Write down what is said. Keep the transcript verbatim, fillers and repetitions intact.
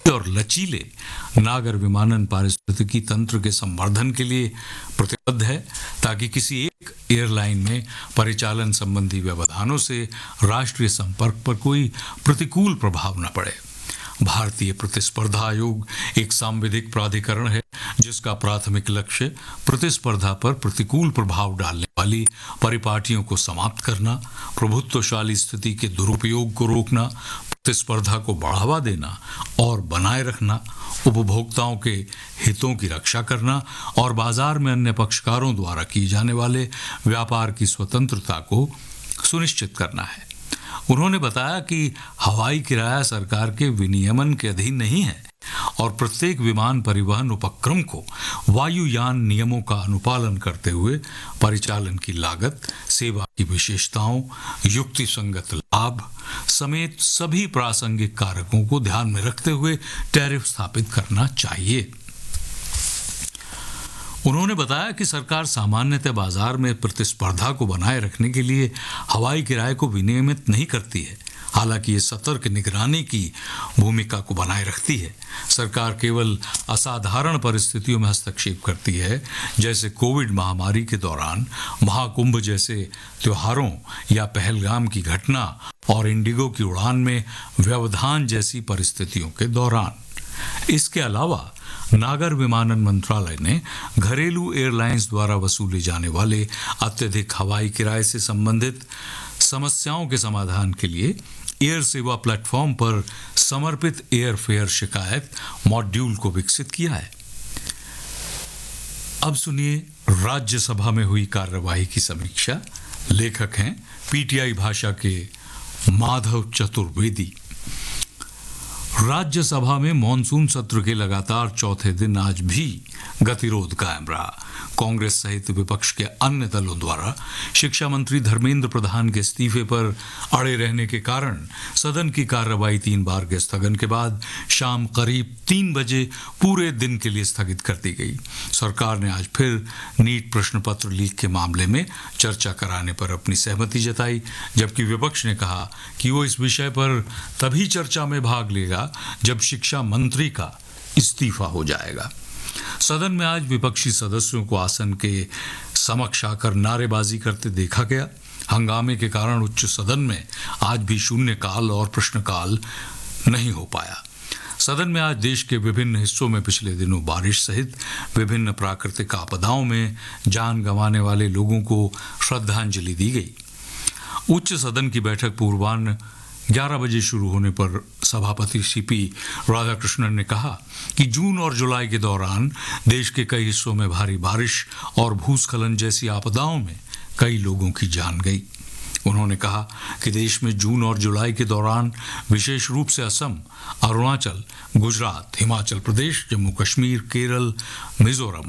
और लचीले नागर विमानन पारिस्थितिकी तंत्र के संवर्धन के लिए प्रतिबद्ध है, ताकि किसी एक एयरलाइन में परिचालन संबंधी व्यवधानों से राष्ट्रीय संपर्क पर कोई प्रतिकूल प्रभाव न पड़े। भारतीय प्रतिस्पर्धा आयोग एक सांविधिक प्राधिकरण है जिसका प्राथमिक लक्ष्य प्रतिस्पर्धा पर प्रतिकूल प्रभाव डालने वाली परिपाटियों को समाप्त करना, प्रभुत्वशाली स्थिति के दुरुपयोग को रोकना, प्रतिस्पर्धा को बढ़ावा देना और बनाए रखना, उपभोक्ताओं के हितों की रक्षा करना और बाजार में अन्य पक्षकारों द्वारा किए जाने वाले व्यापार की स्वतंत्रता को सुनिश्चित करना है। उन्होंने बताया कि हवाई किराया सरकार के विनियमन के अधीन नहीं है और प्रत्येक विमान परिवहन उपक्रम को वायुयान नियमों का अनुपालन करते हुए परिचालन की लागत, सेवा की विशेषताओं, युक्ति संगत लाभ समेत सभी प्रासंगिक कारकों को ध्यान में रखते हुए टैरिफ स्थापित करना चाहिए। उन्होंने बताया कि सरकार सामान्यतः बाजार में प्रतिस्पर्धा को बनाए रखने के लिए हवाई किराए को विनियमित नहीं करती है, हालांकि ये सतर्क निगरानी की भूमिका को बनाए रखती है। सरकार केवल असाधारण परिस्थितियों में हस्तक्षेप करती है, जैसे कोविड महामारी के दौरान, महाकुंभ जैसे त्योहारों या पहलगाम की घटना और इंडिगो की उड़ान में व्यवधान जैसी परिस्थितियों के दौरान। इसके अलावा नागर विमानन मंत्रालय ने घरेलू एयरलाइंस द्वारा वसूले जाने वाले अत्यधिक हवाई किराए से संबंधित समस्याओं के समाधान के लिए एयर सेवा प्लेटफॉर्म पर समर्पित एयर फेयर शिकायत मॉड्यूल को विकसित किया है। अब सुनिए राज्यसभा में हुई कार्यवाही की समीक्षा। लेखक हैं पीटीआई भाषा के माधव चतुर्वेदी। राज्यसभा में मॉनसून सत्र के लगातार चौथे दिन आज भी गतिरोध कायम रहा। कांग्रेस सहित विपक्ष के अन्य दलों द्वारा शिक्षा मंत्री धर्मेंद्र प्रधान के इस्तीफे पर अड़े रहने के कारण सदन की कार्रवाई तीन बार के स्थगन के बाद शाम करीब तीन बजे पूरे दिन के लिए स्थगित कर दी गई। सरकार ने आज फिर नीट प्रश्न पत्र लीक के मामले में चर्चा कराने पर अपनी सहमति जताई, जबकि विपक्ष ने कहा कि वो इस विषय पर तभी चर्चा में भाग लेगा जब शिक्षा मंत्री का इस्तीफा हो जाएगा। सदन में आज विपक्षी सदस्यों को आसन के समक्ष आकर नारेबाजी करते देखा गया। हंगामे के कारण उच्च सदन में आज भी शून्यकाल और प्रश्नकाल नहीं हो पाया। सदन में आज देश के विभिन्न हिस्सों में पिछले दिनों बारिश सहित विभिन्न प्राकृतिक आपदाओं में जान गंवाने वाले लोगों को श्रद्धांजलि दी गई। उच्च सदन की बैठक पूर्वाह्न ग्यारह बजे शुरू होने पर सभापति सीपी राधाकृष्णन ने कहा कि जून और जुलाई के दौरान देश के कई हिस्सों में भारी बारिश और भूस्खलन जैसी आपदाओं में कई लोगों की जान गई। उन्होंने कहा कि देश में जून और जुलाई के दौरान विशेष रूप से असम, अरुणाचल, गुजरात, हिमाचल प्रदेश, जम्मू कश्मीर, केरल, मिजोरम